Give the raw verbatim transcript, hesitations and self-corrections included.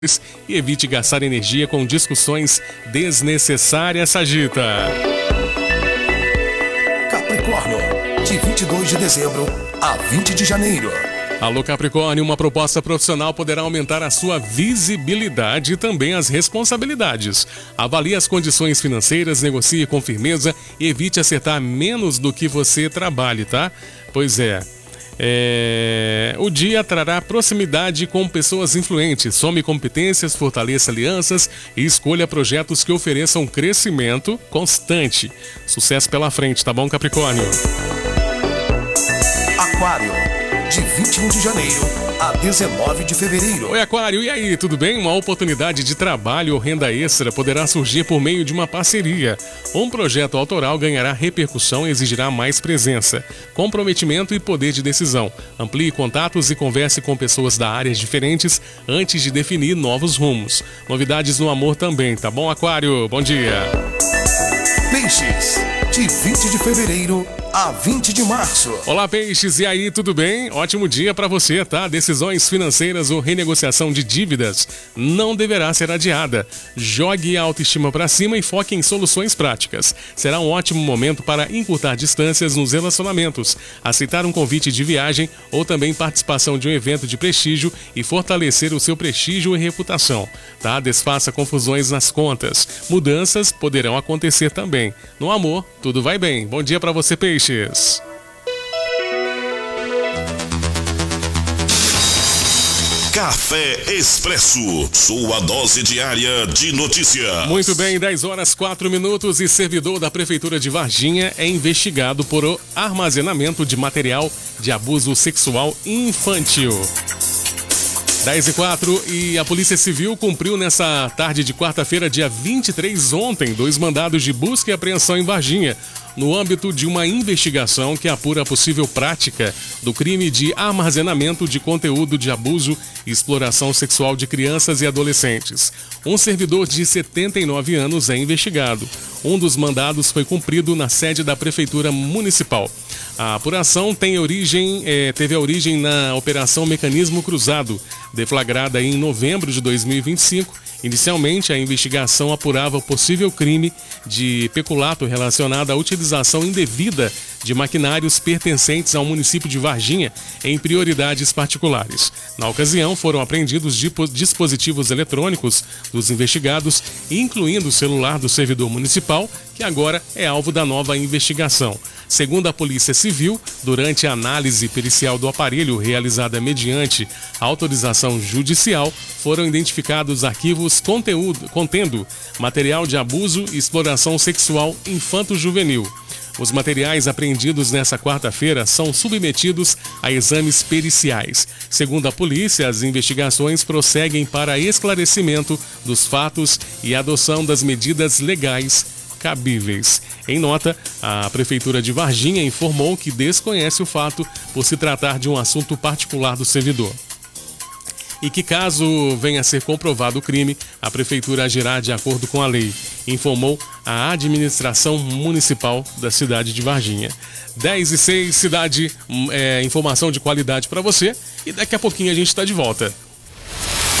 e evite gastar energia com discussões desnecessárias. Sagita. Capricórnio, de vinte e dois de dezembro a vinte de janeiro. Alô Capricórnio, uma proposta profissional poderá aumentar a sua visibilidade e também as responsabilidades. Avalie as condições financeiras, negocie com firmeza e evite acertar menos do que você trabalhe, tá? Pois é. É... O dia trará proximidade com pessoas influentes. Some competências, fortaleça alianças e escolha projetos que ofereçam crescimento constante. Sucesso pela frente, tá bom, Capricórnio? Aquário, de vinte e um de janeiro a dezenove de fevereiro. Oi, Aquário, e aí, tudo bem? Uma oportunidade de trabalho ou renda extra poderá surgir por meio de uma parceria. Um projeto autoral ganhará repercussão e exigirá mais presença, comprometimento e poder de decisão. Amplie contatos e converse com pessoas da áreas diferentes antes de definir novos rumos. Novidades no amor também, tá bom, Aquário? Bom dia. Peixes, de vinte de fevereiro a vinte de março. Olá, Peixes, e aí, tudo bem? Ótimo dia para você, tá? Decisões financeiras ou renegociação de dívidas não deverá ser adiada. Jogue a autoestima para cima e foque em soluções práticas. Será um ótimo momento para encurtar distâncias nos relacionamentos, aceitar um convite de viagem ou também participação de um evento de prestígio e fortalecer o seu prestígio e reputação, tá? Desfaça confusões nas contas. Mudanças poderão acontecer também. No amor, tudo vai bem. Bom dia para você, Peixe. Café Expresso, sua dose diária de notícias. Muito bem, dez horas quatro minutos e servidor da Prefeitura de Varginha é investigado por armazenamento de material de abuso sexual infantil. dez e quatro e a Polícia Civil cumpriu nessa tarde de quarta-feira, dia vinte e três, ontem, dois mandados de busca e apreensão em Varginha, no âmbito de uma investigação que apura a possível prática do crime de armazenamento de conteúdo de abuso e exploração sexual de crianças e adolescentes. Um servidor de setenta e nove anos é investigado. Um dos mandados foi cumprido na sede da Prefeitura Municipal. A apuração tem origem, eh, teve a origem na Operação Mecanismo Cruzado, deflagrada em novembro de dois mil e vinte e cinco. Inicialmente, a investigação apurava o possível crime de peculato relacionado à utilização indevida de maquinários pertencentes ao município de Varginha em prioridades particulares. Na ocasião, foram apreendidos dispositivos eletrônicos dos investigados, incluindo o celular do servidor municipal, que agora é alvo da nova investigação. Segundo a Polícia Civil, durante a análise pericial do aparelho realizada mediante autorização judicial, foram identificados arquivos conteúdo, contendo material de abuso e exploração sexual infanto-juvenil. Os materiais apreendidos nesta quarta-feira são submetidos a exames periciais. Segundo a polícia, as investigações prosseguem para esclarecimento dos fatos e adoção das medidas legais cabíveis. Em nota, a Prefeitura de Varginha informou que desconhece o fato por se tratar de um assunto particular do servidor. E que, caso venha a ser comprovado o crime, a Prefeitura agirá de acordo com a lei, informou a administração municipal da cidade de Varginha. dez e seis, cidade, é, informação de qualidade para você, e daqui a pouquinho a gente está de volta.